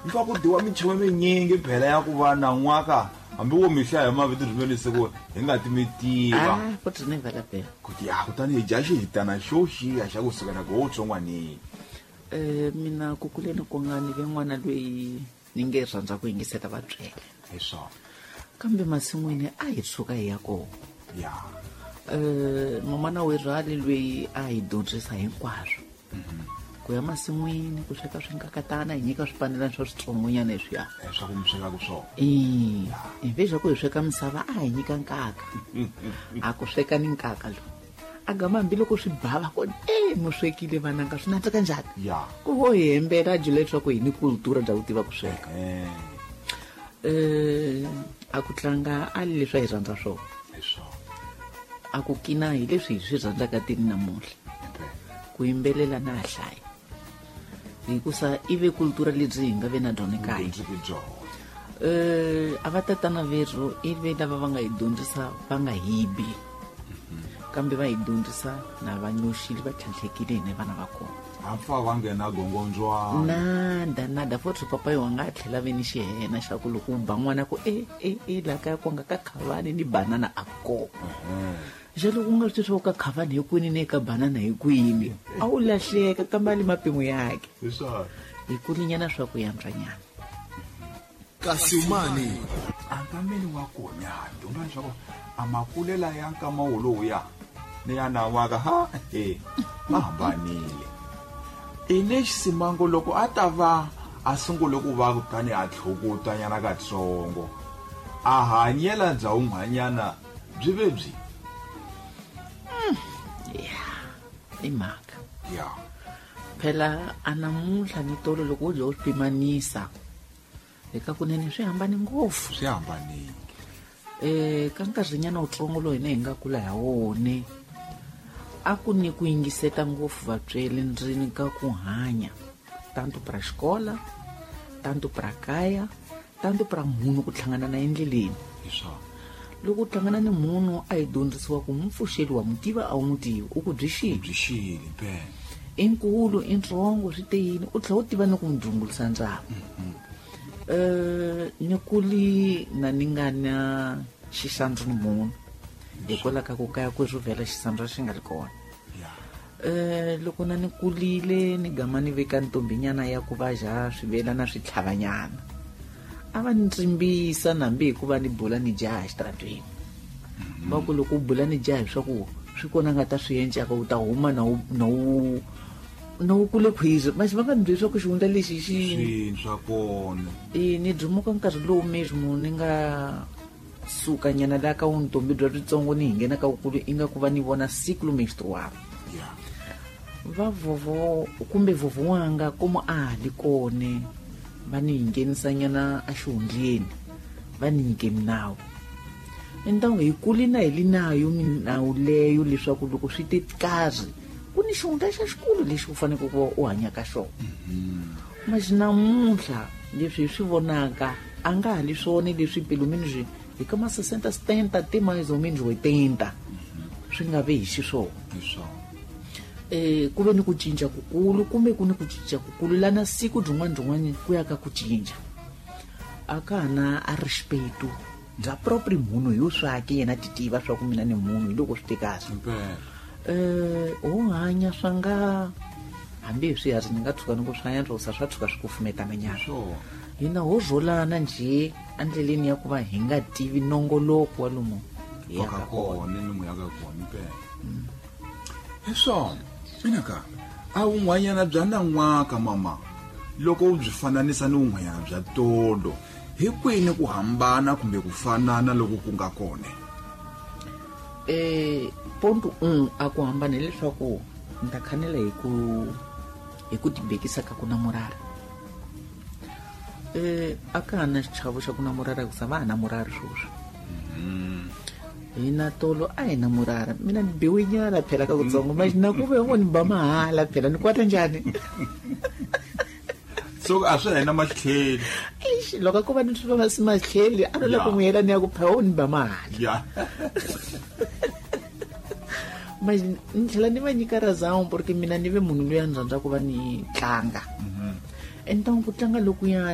mfa ku diwa minchumu minyingi phela ya ku va na n'waka hambi wo mihla hi mavito rimelise ku hi nga ti mi tiva futhi ni vela phela kuti ya kutani hi dya xihitana xo xiya xa ku sukela ku wo tsongwanini. Mina ku kuleni ku nga ni ve n'wana loyi ni nge rhandza ku yingisela vabyele hi swona kambe masin'wini a hi tshuka hi ya kona. ya mamana werhali loyi a hi dyondzisa hinkwaswo ku ya masin'wini ku sweka swinkakatana hi nyika swipanelani swa switsongonyana leswiya swa ku mi swekaka swona hi vexa ku hi sweka misava a hi nyika nkaka a ku sweka ni nkaka lowu a gama hambiloko swi bava ko mi swekile vananga swi nandzika njhani ya ku vo hi hembela a dyile leswaku hi ni kultura bya ku tiva ku sweka. A ku tlanga a leswi a hi rhandza swona a ku kina hi leswi hi swi rhandzaka tini namuntlha ku yimbelela na hlaya hikusa ive kultura lebyi hi nga ve na byona kaya. A va tatana veru ive lava va nga hi dyondzisa va nga hibi kambe va hi dyondzisa na vanyoxile va tlhantlhekile hi ni vana va kona apfa va nghena gongondzwana nada futhi papa yo nga tlhela ve ni xihena xa ku loko u ba n'wana ku la kaya ku nga ka khavani ni banana a ko jalo ku nga swi swo ka khavani hi kwini ni ka banana hi kwini a wu lahleka kambe ali mapimo yake hi kulinyana swa ku yantswanyana Kasumani angameli wa kona dyondza leswaku a makulela ya nkama wolowo ni ya na waka ma hambanile i le xisimango loko a ta va a sungule ku va kutani a tlhukuta nyana katsongo a hanyela ndhawun'wanyana byi ve byi i mhaka phela a namuntlha ni tolo loko u dya u swi pimanisa eka kunene swi hambane ngopfu swi hambanile ka nkarhinyana wutsongo lowu hina hi nga kula hi wone a ku ni ku yingiseta ngopfu vatsweli ndzeni ka ku hanya tanto para xikola tanto para kaya tanto para munhu ku tlhangana na endleleni loko u tlhangana ni munhu a hi dyondzisiwa ku mupfuxeli wa mu tiva a wu n'wi tivi u ku byi inkulu intsongo swi te yini u tlhela u tiva ni ku n'wi dungulisa ndyangu ni kuli na ni nga na xisandzu ni munhu hikwalaho ka ku kaya ku ri vhela xisandzu xi nga ri kona loko na ni kulile ni gama ni veka ntombinyana ya ku va dya swivela na switlhavanyana a va ni tsimbisa nambi hikuva ni bula ni jaha exitaratweni va ku loko u bula ni jaha hi swa ku swi kona nga ta swi endlaka u ta huma na wu kule khwiri masi va nga ni byeli swa ku xihundla lexi swa kona ni dzumuka nkarhi lowu mesmo ni nga suka nyana la ka untombi bya switsongo ni hi nghena ka wukulu i nga ku va ni vona siku lo menstrual va vovo kumbe vovo wanga como a li kone va ni nghenisa nyana a xihundleni va ni nyike minawu entango hi kuli na hi li nayo minawu leyo leswaku loko swi te karhi ku ni xihundla xa xikulu lexi u faneke ku va u hanya ka xona masi namuntlha leswi hi swi vonaka a nga ha li swona leswi pelumini swi hi ka ma 60-70 te mais ou menos 80 swi nga ve hi xiswona ku ve ni ku cinca kukulu kumbe ku ni ku cinca kukulu lana siku byin'wana ku ya ka ku cinca a ka ha na a respeto bya propri munhu hi swaki yena ti tiva swa ku mina ni munhu hi loko swi te kahle ho hanya swa nga hambi hi swiharhi ni nga tshuka ni ku swi hanya swa swa tshuka swi kufumetana nyana hina ho zolana nje andleleni ya ku va hi nga tivi nongoloko wa lomu hi yaka kona lomu yaka kona hi swona inaka a wun'wanyana bya nan'waka mama loko u byi fananisa ni wun'wanyana bya tolo hi kwini ku hambana kumbe ku fanana loko ku nga kona ponto a ku hambana leswaku ni ta khanela hi ku tibekisa ka ku namorara a ka ha na xichavo xa ku namorara hikusa va ha namorari swoswo hina tolo a hi namorara mina ni biwe nyana phela ka kutsongo maxina ku ve ngo ni ba mahala phela ni kwata njhani so a swi hina mahleli loko ko va ni swi va mahleli a ri loko n'wi hela ni ya ku phawo ni ba mahala mas ni tlhela ni va nyika razangu porque mina ni ve munhu loyi a ni rhandza ku va ni tlanga entongo ku tlanga lokuyani